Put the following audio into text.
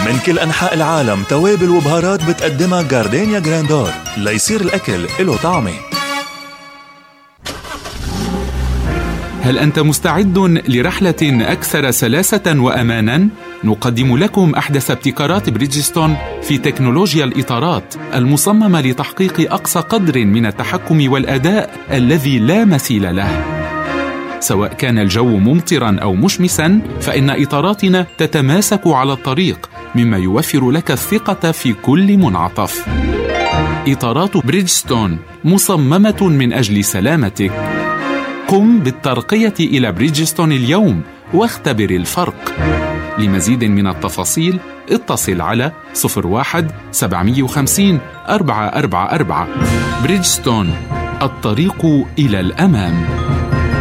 من كل أنحاء العالم توابل وبهارات بتقدمها جاردينيا جراندور ليصير الأكل له طعمة. هل أنت مستعد لرحلة أكثر سلاسة وأماناً؟ نقدم لكم أحدث ابتكارات بريدجستون في تكنولوجيا الإطارات المصممة لتحقيق أقصى قدر من التحكم والأداء الذي لا مثيل له. سواء كان الجو ممطراً أو مشمساً، فإن إطاراتنا تتماسك على الطريق، مما يوفر لك الثقة في كل منعطف. إطارات بريدجستون مصممة من أجل سلامتك. قم بالترقية إلى بريدجستون اليوم واختبر الفرق. لمزيد من التفاصيل اتصل على 01-750-444. بريدجستون، الطريق إلى الأمام.